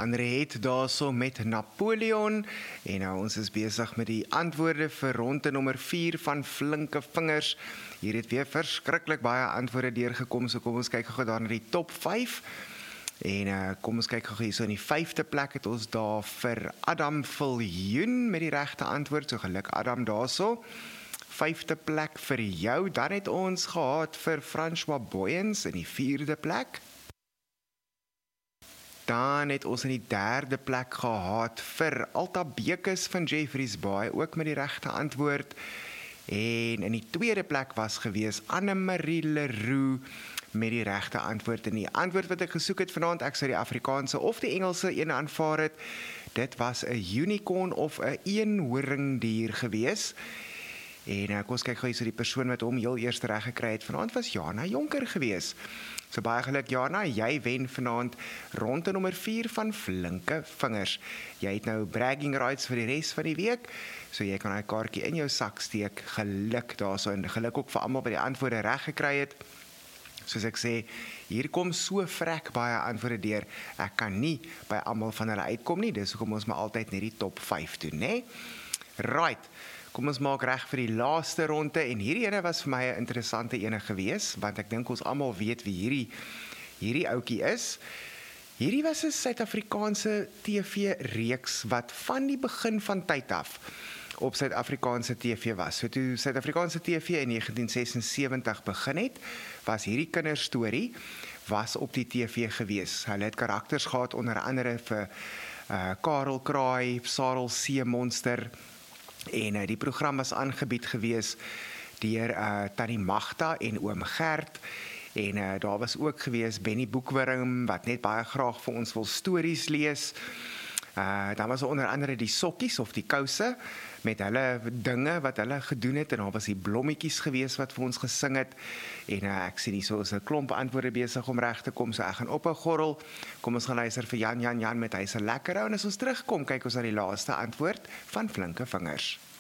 Henriette daarso met Napoleon en nou ons is besig met die antwoorde vir ronde nommer 4 van flinke vingers. Hier het weer verskriklik baie antwoorde deurgekom, so kom ons kyk gou daar na die top 5. En kom ons kyk gou hier so in die 5de plek het ons daar vir Adam Viljoen met die regte antwoord. So geluk Adam daarso. 5de plek vir jou. Dan het ons gehad vir François Boyens in die 4de plek. Dan het ons in die 3de plek gehad vir Alta Bekes van Jeffreys Bay, ook met die regte antwoord. En in die 2de plek was gewees Anne-Marie Leroux met die regte antwoord. En die antwoord wat ek gesoek het vanaand, ek sou die Afrikaanse of die Engelse een aanvaar het, dit was 'n unicorn of 'n eenhoringdier gewees. En kom ons kyk gou so die persoon wat hom heel eers reg gekry het vanaand was Jana Jonker gewees. So baie geluk Jana, jy wen vanaand ronde nommer 4 van flinke vingers. Jy het nou bragging rights vir die res van die week, so jy kan daai kaartjie in jou sak steek. Geluk daarso en geluk ook vir almal wat die antwoorde reg gekry het. Soos ek sê, hier kom so vrek baie antwoorde deur. Ek kan nie by almal van hulle uitkom nie, dis hoekom ons maar altyd net die top 5 doen, né? Right. Kom ons maak reg vir die laaste ronde en hierdie ene was vir my 'n interessante ene gewees, want ek dink ons almal weet wie hierdie ouetjie is. Hierdie was 'n Suid-Afrikaanse TV-reeks wat van die begin van tyd af op Suid-Afrikaanse TV was. So toe Suid-Afrikaanse TV in 1976 begin het, was hierdie kinderstorie was op die TV gewees. Hulle het karakters gehad onder andere vir Karel Kraai, Sarel Seemonster. En die program was aangebied gewees deur Tannie Magda en oom Gert. En daar was ook gewees Benny Boekwurm wat net baie graag vir ons wil stories lees. Dan was onder andere die sokkies of die kouse met hulle dinge wat hulle gedoen het en daar was die blommetjies gewees wat vir ons gesing het. En ek sien hier so is 'n klomp antwoorde besig om reg te kom, so ek gaan ophou gorrel. Kom ons gaan luister vir Jan met hy se lekker ou en as ons terugkom kyk ons na die laaste antwoord van flinke vingers.